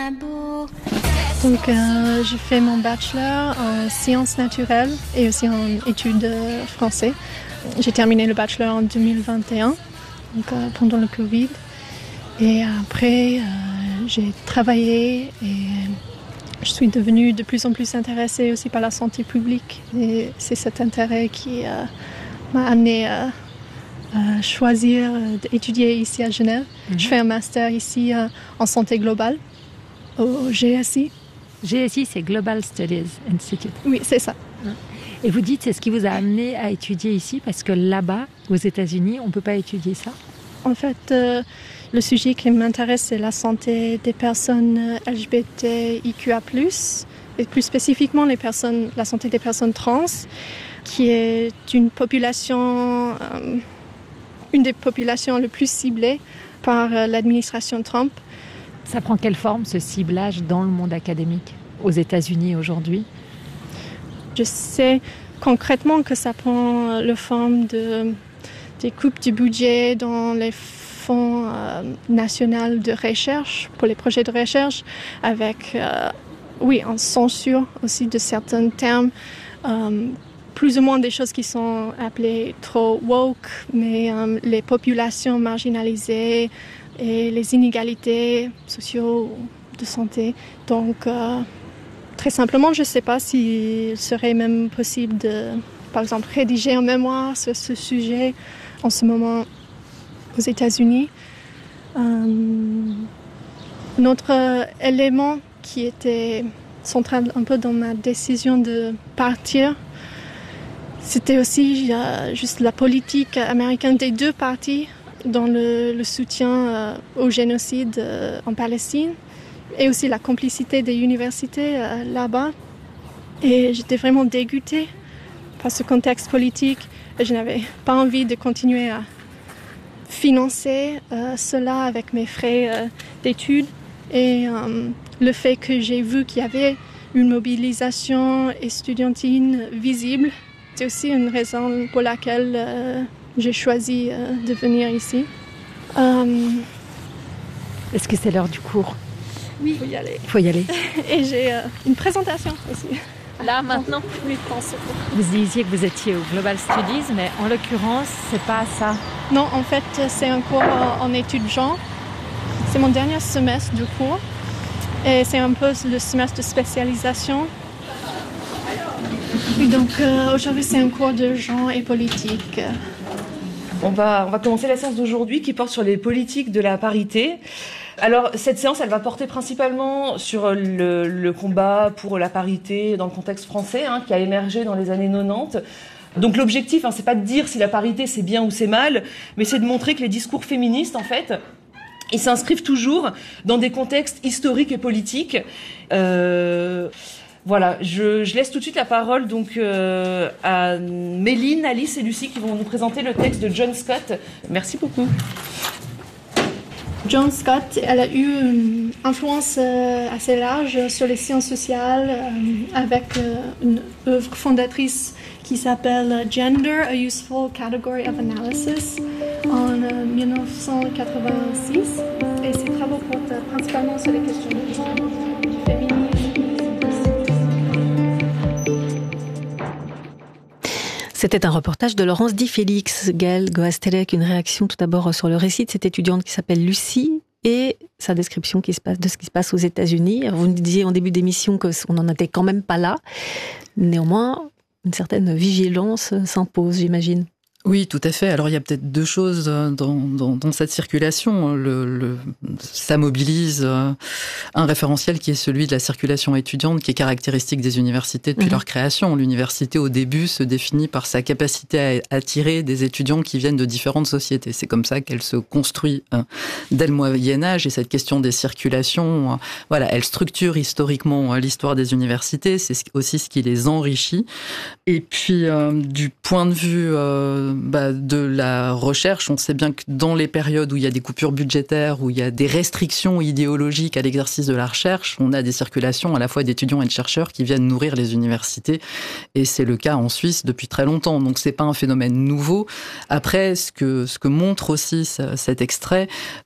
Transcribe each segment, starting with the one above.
Donc, j'ai fait mon bachelor en sciences naturelles et aussi en études français. J'ai terminé le bachelor en 2021, donc, pendant le Covid. Et après, j'ai travaillé et je suis devenue de plus en plus intéressée aussi par la santé publique. Et c'est cet intérêt qui m'a amenée à choisir d'étudier ici à Genève. Je fais un master ici en santé globale au GSI. GSI, c'est Global Studies Institute. Oui, c'est ça. Et vous dites, c'est ce qui vous a amené à étudier ici, parce que là-bas, aux États-Unis, on ne peut pas étudier ça? En fait, le sujet qui m'intéresse, c'est la santé des personnes LGBTIQA+, et plus spécifiquement la santé des personnes trans, qui est une des populations les plus ciblées par l'administration Trump. Ça prend quelle forme, ce ciblage, dans le monde académique, aux États-Unis aujourd'hui? Je sais concrètement que ça prend la forme des coupes du budget dans les fonds nationaux de recherche, pour les projets de recherche, avec, en censure aussi de certains termes, plus ou moins des choses qui sont appelées trop woke, mais les populations marginalisées et les inégalités sociales de santé. Donc, très simplement, je ne sais pas s'il serait même possible de, par exemple, rédiger un mémoire sur ce sujet en ce moment aux États-Unis. Un autre élément qui était central un peu dans ma décision de partir, c'était aussi juste la politique américaine des deux partis dans le soutien au génocide en Palestine et aussi la complicité des universités là-bas. Et j'étais vraiment dégoûtée par ce contexte politique et je n'avais pas envie de continuer à financer cela avec mes frais d'études. Et le fait que j'ai vu qu'il y avait une mobilisation estudiantine visible, c'est aussi une raison pour laquelle j'ai choisi de venir ici. Est-ce que c'est l'heure du cours? Oui, il faut y aller. Il faut y aller. Et j'ai une présentation aussi. Là, maintenant? Oui, je pense. Vous disiez que vous étiez au Global Studies, mais en l'occurrence, c'est pas ça. Non, en fait, c'est un cours en études genre. C'est mon dernier semestre du cours. Et c'est un peu le semestre de spécialisation. Et donc, aujourd'hui, c'est un cours de genre et politique. On va commencer la séance d'aujourd'hui qui porte sur les politiques de la parité. Alors, cette séance, elle va porter principalement sur le combat pour la parité dans le contexte français, qui a émergé dans les années 90. Donc l'objectif, c'est pas de dire si la parité c'est bien ou c'est mal, mais c'est de montrer que les discours féministes, en fait, ils s'inscrivent toujours dans des contextes historiques et politiques. Voilà, je laisse tout de suite la parole donc à Méline, Alice et Lucie qui vont nous présenter le texte de John Scott. Merci beaucoup. John Scott, elle a eu une influence assez large sur les sciences sociales avec une œuvre fondatrice qui s'appelle Gender, a Useful Category of Analysis en 1986. Et ses travaux portent principalement sur les questions du genre, du féminisme. C'était un reportage de Laurence Di Félix, Gaël Goastelec, une réaction tout d'abord sur le récit de cette étudiante qui s'appelle Lucie et sa description de ce qui se passe aux États-Unis. Vous nous disiez en début d'émission qu'on n'en était quand même pas là. Néanmoins, une certaine vigilance s'impose, j'imagine. Oui, tout à fait. Alors, il y a peut-être deux choses dans cette circulation. Ça mobilise un référentiel qui est celui de la circulation étudiante, qui est caractéristique des universités depuis leur création. L'université, au début, se définit par sa capacité à attirer des étudiants qui viennent de différentes sociétés. C'est comme ça qu'elle se construit dès le Moyen-Âge. Et cette question des circulations, elle structure historiquement l'histoire des universités. C'est aussi ce qui les enrichit. Et puis, du point de vue de la recherche, on sait bien que dans les périodes où il y a des coupures budgétaires, où il y a des restrictions idéologiques à l'exercice de la recherche, on a des circulations à la fois d'étudiants et de chercheurs qui viennent nourrir les universités. Et c'est le cas en Suisse depuis très longtemps. Donc c'est pas un phénomène nouveau. Après, ce que montre aussi cet extrait,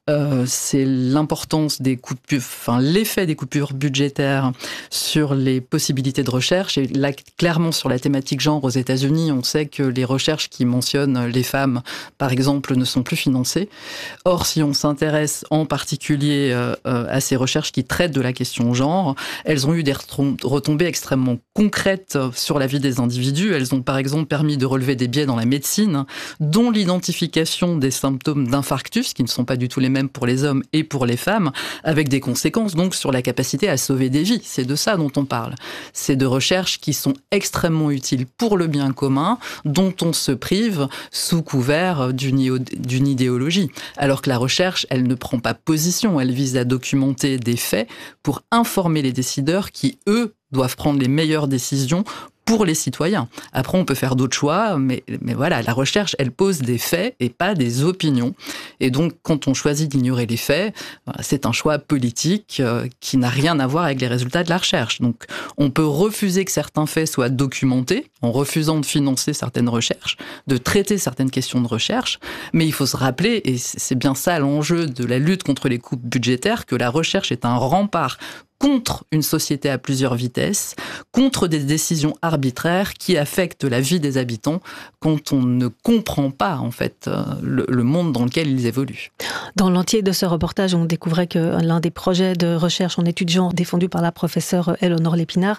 c'est l'importance des coupures, l'effet des coupures budgétaires sur les possibilités de recherche. Et là, clairement, sur la thématique genre aux États-Unis, on sait que les recherches qui mentionnent les femmes, par exemple, ne sont plus financées. Or, si on s'intéresse en particulier à ces recherches qui traitent de la question genre, elles ont eu des retombées extrêmement concrètes sur la vie des individus. Elles ont, par exemple, permis de relever des biais dans la médecine, dont l'identification des symptômes d'infarctus, qui ne sont pas du tout les mêmes pour les hommes et pour les femmes, avec des conséquences donc sur la capacité à sauver des vies. C'est de ça dont on parle. C'est de recherches qui sont extrêmement utiles pour le bien commun, dont on se prive sous couvert d'une idéologie. Alors que la recherche, elle ne prend pas position, elle vise à documenter des faits pour informer les décideurs qui, eux, doivent prendre les meilleures décisions pour les citoyens. Après, on peut faire d'autres choix, mais voilà, la recherche, elle pose des faits et pas des opinions. Et donc, quand on choisit d'ignorer les faits, c'est un choix politique qui n'a rien à voir avec les résultats de la recherche. Donc, on peut refuser que certains faits soient documentés, en refusant de financer certaines recherches, de traiter certaines questions de recherche, mais il faut se rappeler, et c'est bien ça l'enjeu de la lutte contre les coupes budgétaires, que la recherche est un rempart contre une société à plusieurs vitesses, contre des décisions arbitraires qui affectent la vie des habitants quand on ne comprend pas, en fait, le monde dans lequel ils évoluent. Dans l'entier de ce reportage, on découvrait que l'un des projets de recherche en études genre défendu par la professeure Éléonore Lépinard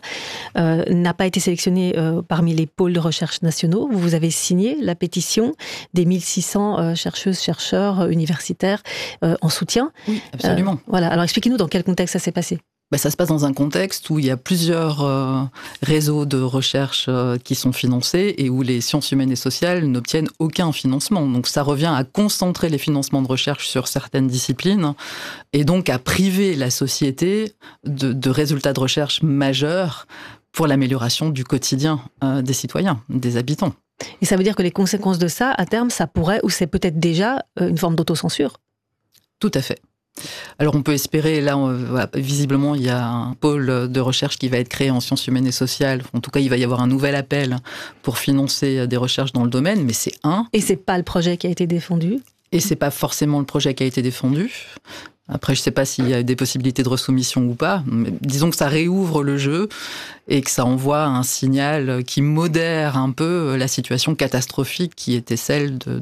n'a pas été sélectionné parmi les pôles de recherche nationaux. Vous avez signé la pétition des 1600 chercheuses, chercheurs universitaires en soutien. Oui, absolument. Voilà. Alors expliquez-nous dans quel contexte ça s'est passé. Ça se passe dans un contexte où il y a plusieurs réseaux de recherche qui sont financés et où les sciences humaines et sociales n'obtiennent aucun financement. Donc ça revient à concentrer les financements de recherche sur certaines disciplines et donc à priver la société de résultats de recherche majeurs pour l'amélioration du quotidien des citoyens, des habitants. Et ça veut dire que les conséquences de ça, à terme, ça pourrait, ou c'est peut-être déjà une forme d'autocensure ? Tout à fait. Alors on peut espérer, là visiblement il y a un pôle de recherche qui va être créé en sciences humaines et sociales, en tout cas il va y avoir un nouvel appel pour financer des recherches dans le domaine, mais c'est un. Et c'est pas le projet qui a été défendu ? Et c'est pas forcément le projet qui a été défendu. Après, je sais pas s'il y a des possibilités de resoumission ou pas. Mais disons que ça réouvre le jeu et que ça envoie un signal qui modère un peu la situation catastrophique qui était celle de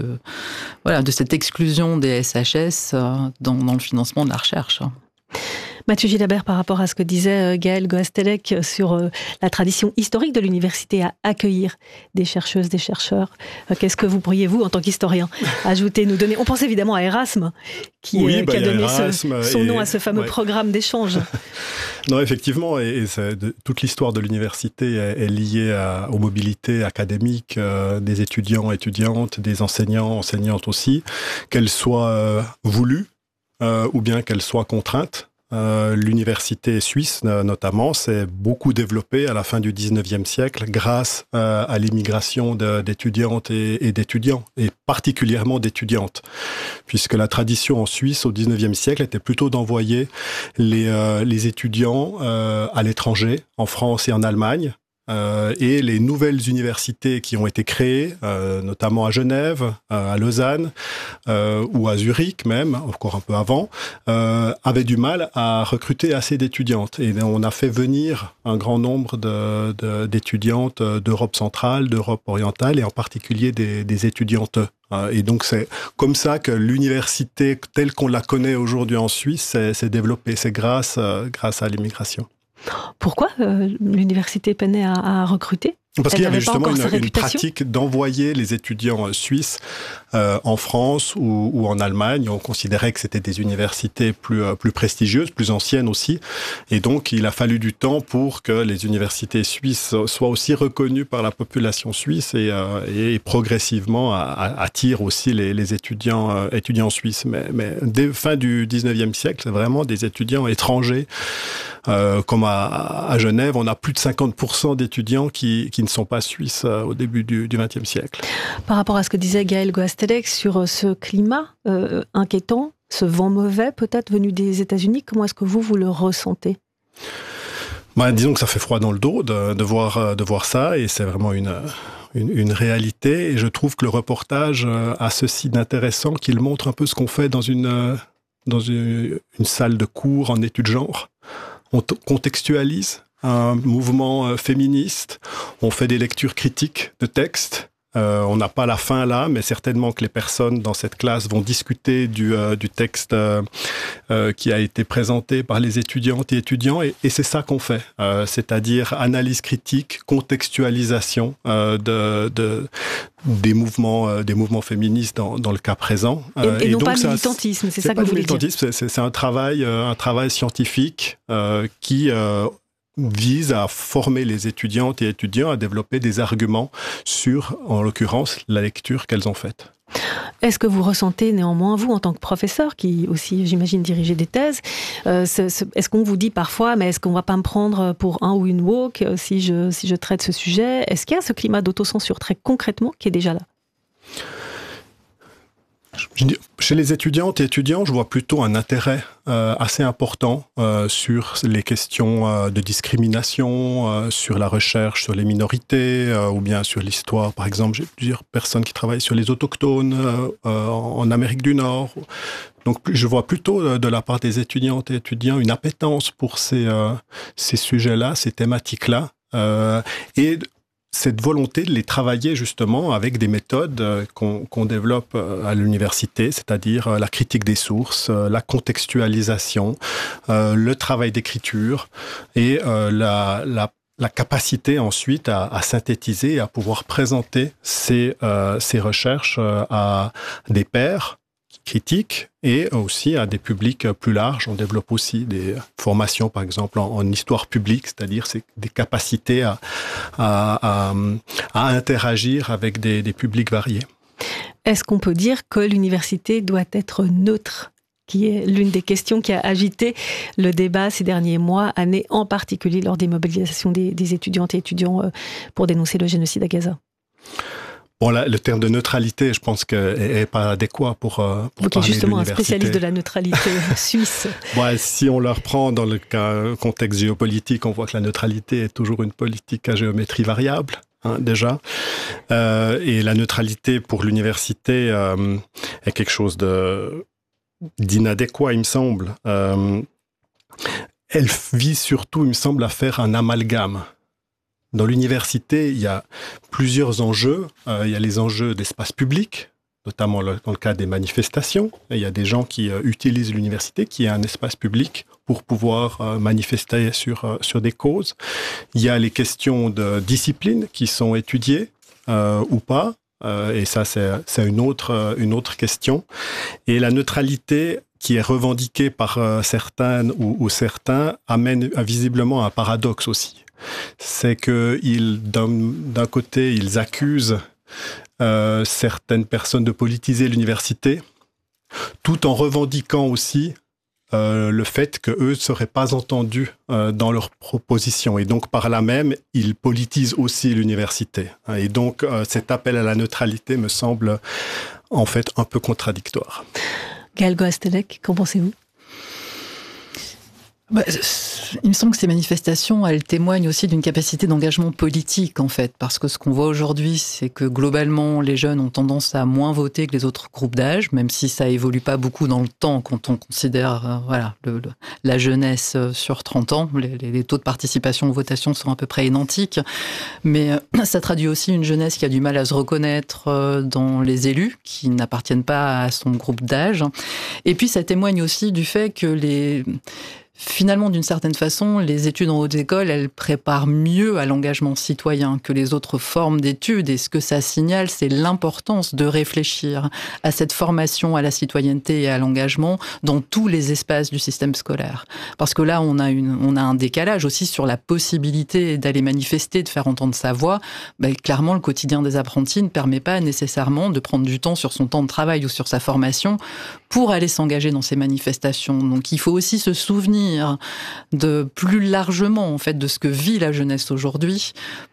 cette exclusion des SHS dans le financement de la recherche. Mathieu Gilabert, par rapport à ce que disait Gaëlle Goastelec sur la tradition historique de l'université à accueillir des chercheuses, des chercheurs, qu'est-ce que vous pourriez, vous, en tant qu'historien, ajouter, nous donner ? On pense évidemment à Erasme, qui a donné son nom à ce fameux programme d'échange. Non, effectivement, et toute l'histoire de l'université est liée aux mobilités académiques des étudiants, étudiantes, des enseignants, enseignantes aussi, qu'elles soient voulues ou bien qu'elles soient contraintes. L'université suisse, notamment, s'est beaucoup développée à la fin du 19e siècle grâce à l'immigration d'étudiantes et d'étudiants, et particulièrement d'étudiantes, puisque la tradition en Suisse au 19e siècle était plutôt d'envoyer les étudiants à l'étranger, en France et en Allemagne, et les nouvelles universités qui ont été créées, notamment à Genève, à Lausanne ou à Zurich même, encore un peu avant, avaient du mal à recruter assez d'étudiantes. Et on a fait venir un grand nombre d'étudiantes d'Europe centrale, d'Europe orientale et en particulier des étudiantes. Et donc c'est comme ça que l'université telle qu'on la connaît aujourd'hui en Suisse s'est développée. C'est grâce à l'immigration. Pourquoi l'université peinait à recruter ? Parce qu'il y avait justement une pratique d'envoyer les étudiants suisses en France ou en Allemagne. On considérait que c'était des universités plus prestigieuses, plus anciennes aussi. Et donc, il a fallu du temps pour que les universités suisses soient aussi reconnues par la population suisse et progressivement attirent aussi les étudiants suisses. Mais dès fin du 19e siècle, c'est vraiment des étudiants étrangers. Comme à Genève, on a plus de 50% d'étudiants qui ne ne sont pas suisses au début du XXe siècle. Par rapport à ce que disait Gaël Goastelec sur ce climat inquiétant, ce vent mauvais peut-être venu des États-Unis, comment est-ce que vous le ressentez ? Disons que ça fait froid dans le dos de voir ça, et c'est vraiment une réalité. Et je trouve que le reportage a ceci d'intéressant qu'il montre un peu ce qu'on fait dans une salle de cours en études genre. On contextualise un mouvement féministe, on fait des lectures critiques de textes. On n'a pas la fin là, mais certainement que les personnes dans cette classe vont discuter du texte qui a été présenté par les étudiantes et étudiants, et c'est ça qu'on fait, c'est-à-dire analyse critique, contextualisation des mouvements féministes dans le cas présent. Et non donc, pas militantisme, c'est ça que vous voulez dire. C'est un travail scientifique qui vise à former les étudiantes et étudiants à développer des arguments sur, en l'occurrence, la lecture qu'elles ont faite. Est-ce que vous ressentez néanmoins, vous, en tant que professeur, qui aussi, j'imagine, dirigeait des thèses, est-ce qu'on vous dit parfois, mais est-ce qu'on ne va pas me prendre pour un ou une woke si je traite ce sujet ? Est-ce qu'il y a ce climat d'autocensure très concrètement qui est déjà là ? Chez les étudiantes et étudiants, je vois plutôt un intérêt assez important sur les questions de discrimination, sur la recherche sur les minorités, ou bien sur l'histoire. Par exemple, j'ai plusieurs personnes qui travaillent sur les autochtones en Amérique du Nord. Donc, je vois plutôt de la part des étudiantes et étudiants une appétence pour ces sujets-là, ces thématiques-là, et cette volonté de les travailler justement avec des méthodes qu'on développe à l'université, c'est-à-dire la critique des sources, la contextualisation, le travail d'écriture et la capacité ensuite à synthétiser, à pouvoir présenter ces recherches à des pairs critiques et aussi à des publics plus larges. On développe aussi des formations, par exemple, en histoire publique, c'est-à-dire des capacités à interagir avec des publics variés. Est-ce qu'on peut dire que l'université doit être neutre ? Qui est l'une des questions qui a agité le débat ces derniers mois, années, en particulier lors des mobilisations des étudiantes et étudiants pour dénoncer le génocide à Gaza. Bon, là, le terme de neutralité, je pense qu'il n'est pas adéquat pour parler de l'université. Justement un spécialiste de la neutralité suisse. Si on le reprend dans le contexte géopolitique, on voit que la neutralité est toujours une politique à géométrie variable, déjà. Et la neutralité pour l'université est quelque chose d'inadéquat, il me semble. Elle vise surtout, il me semble, à faire un amalgame. Dans l'université, il y a plusieurs enjeux. Il y a les enjeux d'espace public, notamment dans le cas des manifestations. Et il y a des gens qui utilisent l'université, qui est un espace public, pour pouvoir manifester sur des causes. Il y a les questions de discipline qui sont étudiées ou pas. Et ça, c'est une autre question. Et la neutralité qui est revendiquée par certaines ou certains amène visiblement un paradoxe aussi. C'est que d'un côté, ils accusent certaines personnes de politiser l'université, tout en revendiquant aussi le fait qu'eux ne seraient pas entendus dans leurs propositions. Et donc, par là même, ils politisent aussi l'université. Et donc, cet appel à la neutralité me semble en fait un peu contradictoire. Gaël Goastelec, qu'en pensez-vous ? Il me semble que ces manifestations, elles témoignent aussi d'une capacité d'engagement politique, en fait. Parce que ce qu'on voit aujourd'hui, c'est que globalement, les jeunes ont tendance à moins voter que les autres groupes d'âge, même si ça évolue pas beaucoup dans le temps quand on considère la jeunesse sur 30 ans. Les taux de participation aux votations sont à peu près identiques. Mais ça traduit aussi une jeunesse qui a du mal à se reconnaître dans les élus, qui n'appartiennent pas à son groupe d'âge. Et puis, ça témoigne aussi du fait que finalement, d'une certaine façon, les études en haute école, elles préparent mieux à l'engagement citoyen que les autres formes d'études. Et ce que ça signale, c'est l'importance de réfléchir à cette formation à la citoyenneté et à l'engagement dans tous les espaces du système scolaire. Parce que là, on a un décalage aussi sur la possibilité d'aller manifester, de faire entendre sa voix. Clairement, le quotidien des apprentis ne permet pas nécessairement de prendre du temps sur son temps de travail ou sur sa formation pour aller s'engager dans ces manifestations. Donc, il faut aussi se souvenir de plus largement en fait de ce que vit la jeunesse aujourd'hui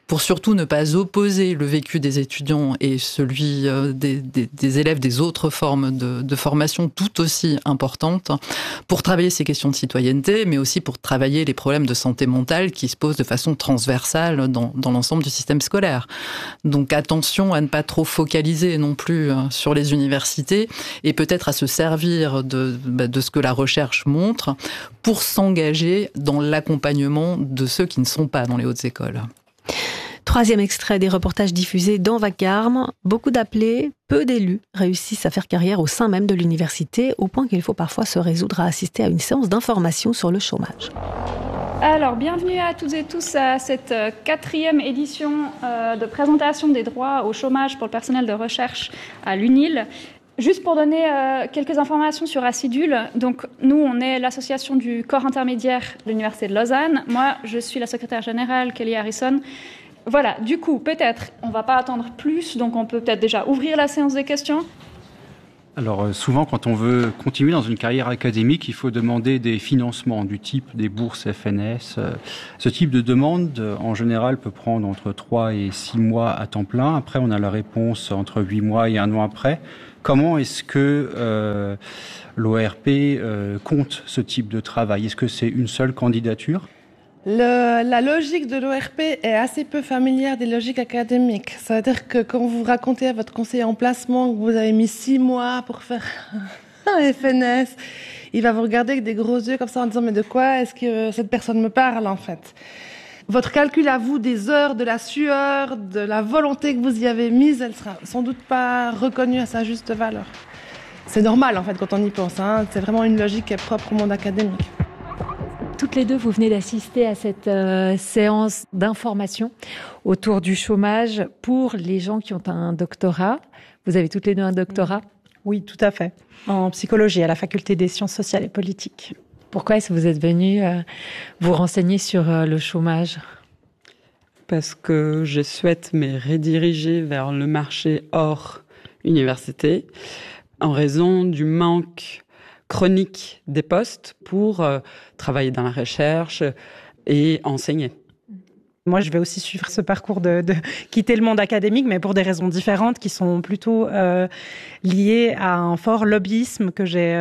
pour surtout ne pas opposer le vécu des étudiants et celui des élèves des autres formes de formation tout aussi importantes, pour travailler ces questions de citoyenneté, mais aussi pour travailler les problèmes de santé mentale qui se posent de façon transversale dans l'ensemble du système scolaire. Donc attention à ne pas trop focaliser non plus sur les universités et peut-être à se servir de ce que la recherche montre pour s'engager dans l'accompagnement de ceux qui ne sont pas dans les hautes écoles. Troisième extrait des reportages diffusés dans Vacarme. Beaucoup d'appelés, peu d'élus réussissent à faire carrière au sein même de l'université, au point qu'il faut parfois se résoudre à assister à une séance d'information sur le chômage. Alors, bienvenue à toutes et tous à cette 4e édition de présentation des droits au chômage pour le personnel de recherche à l'UNIL. Juste pour donner quelques informations sur Acidul, donc nous on est l'association du corps intermédiaire de l'Université de Lausanne. Moi je suis la secrétaire générale Kelly Harrison. Voilà, du coup peut-être on ne va pas attendre plus, donc on peut peut-être déjà ouvrir la séance des questions. Alors souvent quand on veut continuer dans une carrière académique, il faut demander des financements du type des bourses FNS. Ce type de demande en général peut prendre entre 3 et 6 mois à temps plein. Après on a la réponse entre 8 mois et 1 an après. Comment est-ce que l'ORP compte ce type de travail? Est-ce que c'est une seule candidature? La logique de l'ORP est assez peu familière des logiques académiques. Ça veut dire que quand vous racontez à votre conseiller en placement que vous avez mis 6 mois pour faire un FNS, il va vous regarder avec des gros yeux comme ça en disant « Mais de quoi est-ce que cette personne me parle en fait ?» Votre calcul à vous des heures, de la sueur, de la volonté que vous y avez mise, elle sera sans doute pas reconnue à sa juste valeur. C'est normal en fait quand on y pense, hein. C'est vraiment une logique qui est propre au monde académique. Toutes les deux, vous venez d'assister à cette séance d'information autour du chômage pour les gens qui ont un doctorat. Vous avez toutes les deux un doctorat? Oui, tout à fait. En psychologie, à la faculté des sciences sociales et politiques. Pourquoi est-ce que vous êtes venu vous renseigner sur le chômage? Parce que je souhaite me rediriger vers le marché hors université en raison du manque chronique des postes pour travailler dans la recherche et enseigner. Moi, je vais aussi suivre ce parcours de quitter le monde académique, mais pour des raisons différentes qui sont plutôt liées à un fort lobbyisme que j'ai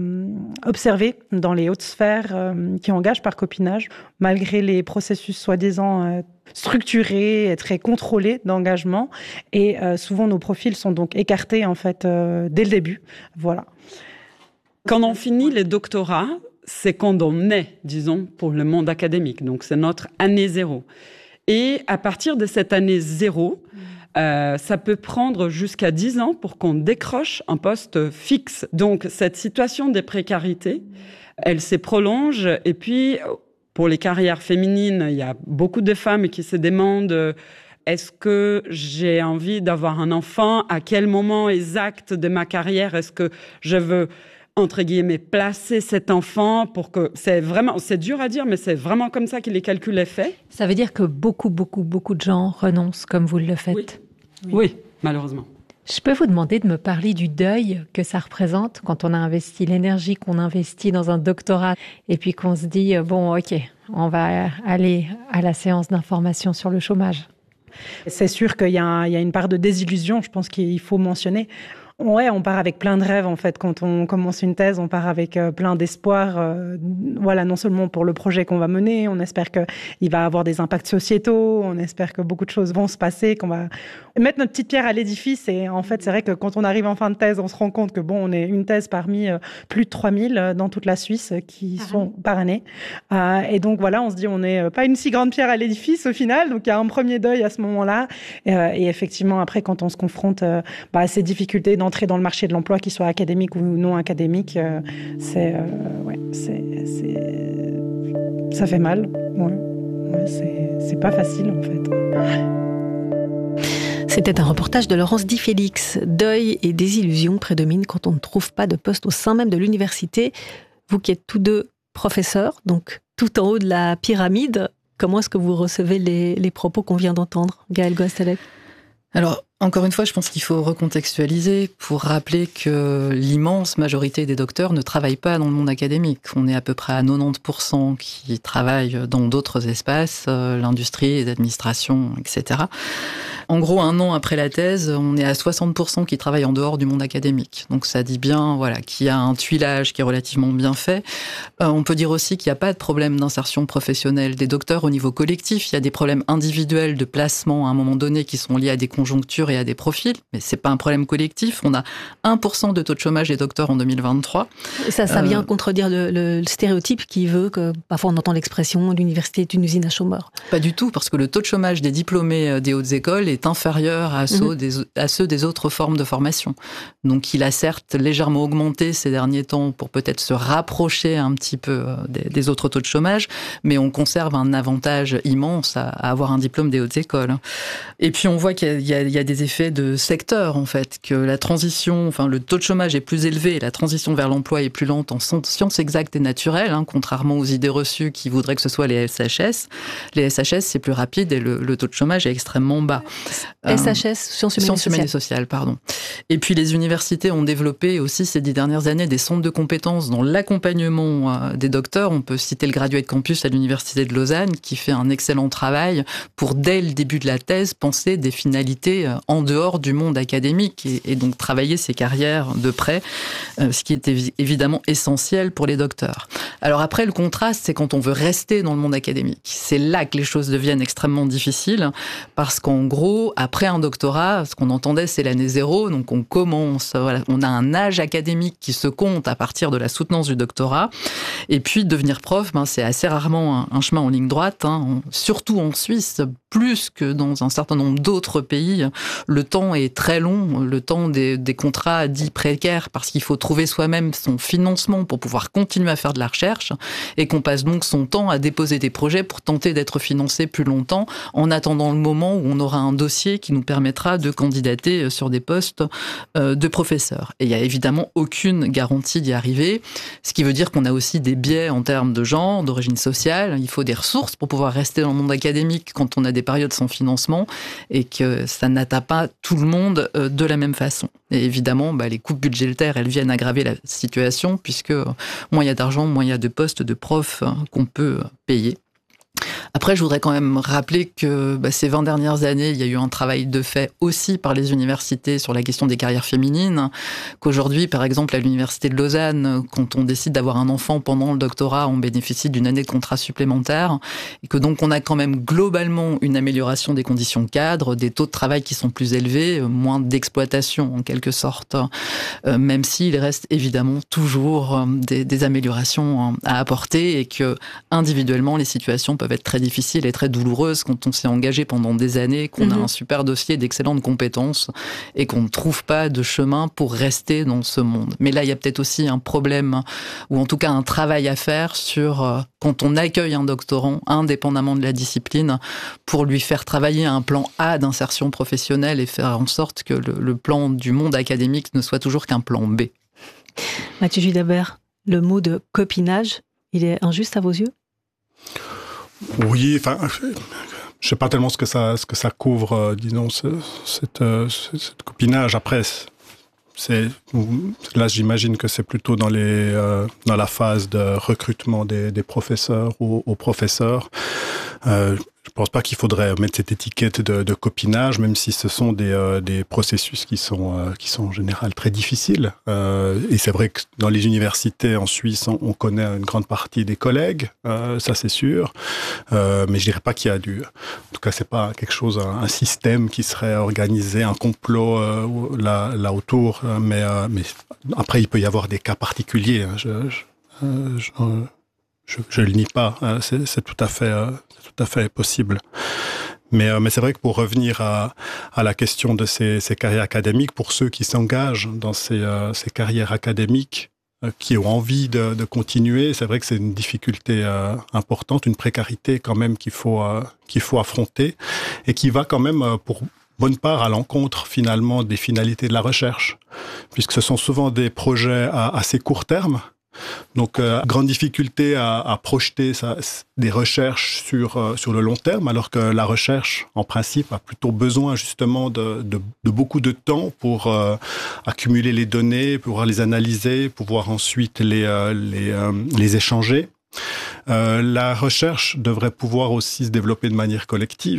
observé dans les hautes sphères qui engagent par copinage, malgré les processus soi-disant structurés et très contrôlés d'engagement. Et souvent, nos profils sont donc écartés en fait dès le début. Voilà. Quand on finit les doctorats, c'est quand on est, disons, pour le monde académique. Donc, c'est notre année 0. Et à partir de cette année 0, ça peut prendre jusqu'à 10 ans pour qu'on décroche un poste fixe. Donc, cette situation de précarité, elle se prolonge. Et puis, pour les carrières féminines, il y a beaucoup de femmes qui se demandent est-ce que j'ai envie d'avoir un enfant? À quel moment exact de ma carrière est-ce que je veux entre guillemets, placer cet enfant pour que c'est dur à dire, mais c'est vraiment comme ça que les calculs est fait. Ça veut dire que beaucoup de gens renoncent comme vous le faites. Oui, malheureusement. Je peux vous demander de me parler du deuil que ça représente quand on a investi l'énergie qu'on investit dans un doctorat et puis qu'on se dit, bon, ok, on va aller à la séance d'information sur le chômage. C'est sûr qu'il y a une part de désillusion, je pense qu'il faut mentionner. Ouais, on part avec plein de rêves en fait. Quand on commence une thèse, on part avec plein d'espoir. Voilà, non seulement pour le projet qu'on va mener, on espère qu'il va avoir des impacts sociétaux, on espère que beaucoup de choses vont se passer, qu'on va mettre notre petite pierre à l'édifice. Et en fait, c'est vrai que quand on arrive en fin de thèse, on se rend compte que bon, on est une thèse parmi plus de 3000 dans toute la Suisse qui sont par année. Et donc voilà, on se dit on n'est pas une si grande pierre à l'édifice au final. Donc il y a un premier deuil à ce moment-là. Et effectivement, après, quand on se confronte à ces difficultés d'entrer dans le marché de l'emploi, qu'il soit académique ou non académique, ça fait mal. C'est pas facile en fait. C'était un reportage de Laurence Di Félix. Deuil et désillusion prédominent quand on ne trouve pas de poste au sein même de l'université. Vous qui êtes tous deux professeurs, donc tout en haut de la pyramide, comment est-ce que vous recevez les propos qu'on vient d'entendre, Gaëlle Goastalec ? Alors, Encore une fois, je pense qu'il faut recontextualiser pour rappeler que l'immense majorité des docteurs ne travaillent pas dans le monde académique. On est à peu près à 90% qui travaillent dans d'autres espaces, l'industrie, les administrations, etc. En gros, 1 an après la thèse, on est à 60% qui travaillent en dehors du monde académique. Donc ça dit bien qu'il y a un tuilage qui est relativement bien fait. On peut dire aussi qu'il n'y a pas de problème d'insertion professionnelle des docteurs au niveau collectif. Il y a des problèmes individuels de placement à un moment donné qui sont liés à des conjonctures et à des profils, mais c'est pas un problème collectif. On a 1% de taux de chômage des docteurs en 2023. Ça vient contredire le stéréotype qui veut que, parfois on entend l'expression, l'université est une usine à chômeurs. Pas du tout, parce que le taux de chômage des diplômés des hautes écoles est inférieur à ceux des autres formes de formation. Donc il a certes légèrement augmenté ces derniers temps pour peut-être se rapprocher un petit peu des autres taux de chômage, mais on conserve un avantage immense à avoir un diplôme des hautes écoles. Et puis on voit qu'il y a des effets de secteur, en fait, que la transition, le taux de chômage est plus élevé et la transition vers l'emploi est plus lente en sciences exactes et naturelles, contrairement aux idées reçues qui voudraient que ce soit les SHS. Les SHS, c'est plus rapide et le taux de chômage est extrêmement bas. SHS, sciences humaines et sociales, pardon. Et puis les universités ont développé aussi ces 10 dernières années des centres de compétences dans l'accompagnement des docteurs. On peut citer le Graduate Campus à l'Université de Lausanne qui fait un excellent travail pour, dès le début de la thèse, penser des finalités en dehors du monde académique et donc travailler ces carrières de près, ce qui est évidemment essentiel pour les docteurs. Alors après, le contraste, c'est quand on veut rester dans le monde académique. C'est là que les choses deviennent extrêmement difficiles parce qu'en gros, après un doctorat, ce qu'on entendait, c'est l'année 0, donc on commence, on a un âge académique qui se compte à partir de la soutenance du doctorat, et puis devenir prof, c'est assez rarement un chemin en ligne droite, surtout en Suisse, plus que dans un certain nombre d'autres pays, le temps est très long, le temps des contrats dits précaires, parce qu'il faut trouver soi-même son financement pour pouvoir continuer à faire de la recherche, et qu'on passe donc son temps à déposer des projets pour tenter d'être financé plus longtemps, en attendant le moment où on aura un dossier qui nous permettra de candidater sur des postes de professeurs. Et il n'y a évidemment aucune garantie d'y arriver, ce qui veut dire qu'on a aussi des biais en termes de genre, d'origine sociale. Il faut des ressources pour pouvoir rester dans le monde académique quand on a des périodes sans financement et que ça n'atteint pas tout le monde de la même façon. Et évidemment, les coupes budgétaires, elles viennent aggraver la situation puisque moins il y a d'argent, moins il y a de postes de profs qu'on peut payer. Après, je voudrais quand même rappeler que ces 20 dernières années, il y a eu un travail de fait aussi par les universités sur la question des carrières féminines, qu'aujourd'hui, par exemple, à l'université de Lausanne, quand on décide d'avoir un enfant pendant le doctorat, on bénéficie d'une année de contrat supplémentaire, et que donc on a quand même globalement une amélioration des conditions de cadre, des taux de travail qui sont plus élevés, moins d'exploitation en quelque sorte, même s'il reste évidemment toujours des améliorations à apporter et que individuellement, les situations peuvent être très difficiles et très douloureuses quand on s'est engagé pendant des années, qu'on a un super dossier d'excellentes compétences et qu'on ne trouve pas de chemin pour rester dans ce monde. Mais là, il y a peut-être aussi un problème, ou en tout cas un travail à faire sur quand on accueille un doctorant, indépendamment de la discipline, pour lui faire travailler un plan A d'insertion professionnelle et faire en sorte que le plan du monde académique ne soit toujours qu'un plan B. Mathieu Gilabert, le mot de copinage, il est injuste à vos yeux ? Oui, je sais pas tellement ce que ça couvre, disons, cette copinage. Après, là, j'imagine que c'est plutôt dans la phase de recrutement des professeurs ou aux professeurs. Je pense pas qu'il faudrait mettre cette étiquette de copinage, même si ce sont des processus qui sont en général très difficiles. Et c'est vrai que dans les universités en Suisse, on connaît une grande partie des collègues, ça c'est sûr. Mais je dirais pas qu'il y a en tout cas, c'est pas quelque chose, un système qui serait organisé, un complot là autour. Mais après, il peut y avoir des cas particuliers. Je le nie pas, c'est tout à fait possible. Mais c'est vrai que pour revenir à la question de ces carrières académiques, pour ceux qui s'engagent dans ces carrières académiques, qui ont envie de continuer, c'est vrai que c'est une difficulté importante, une précarité quand même qu'il faut affronter et qui va quand même pour bonne part à l'encontre finalement des finalités de la recherche, puisque ce sont souvent des projets à assez court terme. Donc, grande difficulté à projeter des recherches sur le long terme, alors que la recherche, en principe, a plutôt besoin justement de beaucoup de temps pour accumuler les données, pouvoir les analyser, pouvoir ensuite les échanger. La recherche devrait pouvoir aussi se développer de manière collective.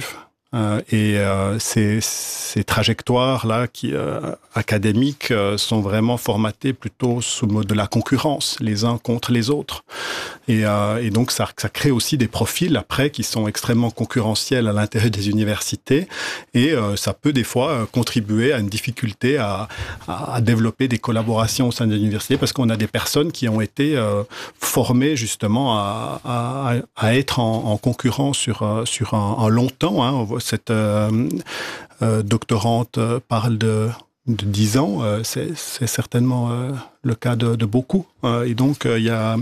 Ces trajectoires-là académiques sont vraiment formatées plutôt sous le mode de la concurrence, les uns contre les autres. Et donc, ça crée aussi des profils, après, qui sont extrêmement concurrentiels à l'intérieur des universités. Et ça peut, des fois, contribuer à une difficulté à développer des collaborations au sein de l'université, parce qu'on a des personnes qui ont été formées, justement, à être en concurrence sur un long temps, hein. Cette doctorante parle de 10 ans, c'est certainement le cas de beaucoup. Et donc, il y a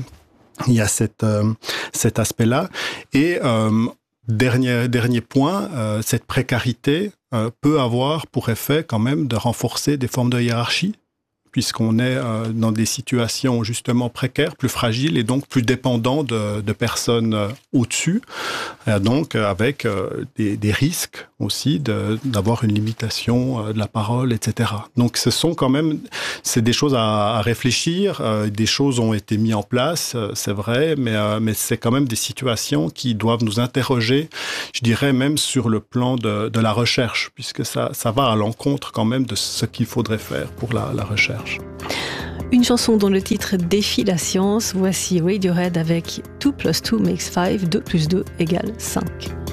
cet aspect-là. Et dernier point, cette précarité peut avoir pour effet quand même de renforcer des formes de hiérarchie, puisqu'on est dans des situations justement précaires, plus fragiles et donc plus dépendants de personnes au-dessus, donc avec des risques aussi d'avoir une limitation de la parole, etc. Donc c'est des choses à réfléchir, des choses ont été mises en place, c'est vrai, mais c'est quand même des situations qui doivent nous interroger, je dirais même sur le plan de la recherche, puisque ça va à l'encontre quand même de ce qu'il faudrait faire pour la recherche. Une chanson dont le titre défie la science, voici Radiohead avec 2 + 2 makes 5, 2 + 2 = 5.